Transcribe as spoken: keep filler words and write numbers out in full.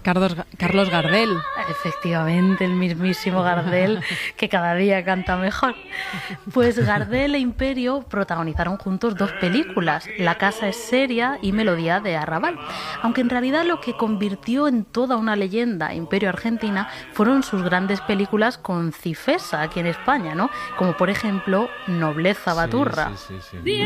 Carlos, Carlos Gardel. Efectivamente, el mismísimo Gardel, que cada día canta mejor. Pues Gardel e Imperio protagonizaron juntos dos películas, La casa es seria y Melodía de Arrabal. Aunque en realidad lo que convirtió en toda una leyenda a Imperio Argentina fueron sus grandes películas con Cifesa aquí en España, ¿no? Como por ejemplo Nobleza Baturra. Sí, sí, sí, sí.